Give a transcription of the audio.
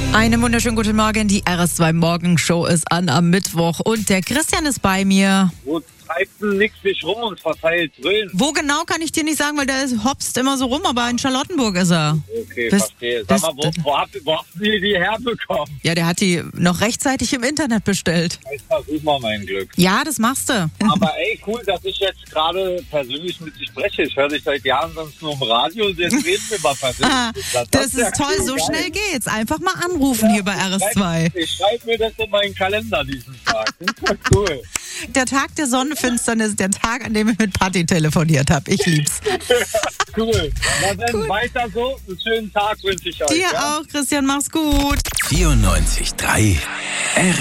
Einen wunderschönen guten Morgen. Die RS2 Morgenshow ist an am Mittwoch und der Christian ist bei mir. Wo treibt denn nix sich rum und verteilt Brillen? Wo genau, kann ich dir nicht sagen, weil der hopst immer so rum, aber in Charlottenburg ist er. Okay, verstehe. Sag mal, wo habt ihr die herbekommen? Ja, der hat die noch rechtzeitig im Internet bestellt. Ich versuch mal mein Glück. Ja, das machst du. Aber ey, cool, dass ich jetzt gerade persönlich mit dir spreche. Ich höre dich seit Jahren sonst nur im Radio und jetzt reden wir mal persönlich. Das ist toll, so geil. schnell geht's. Einfach mal anrufen hier bei RS2. Ich schreibe mir das in meinen Kalender diesen Tag. Das ist cool. Der Tag der Sonnenfinsternis, der Tag, an dem ich mit Patti telefoniert habe. Ich lieb's. Cool. Na dann weiter so. Einen schönen Tag wünsche ich euch. Dir auch, Christian, mach's gut. 94.3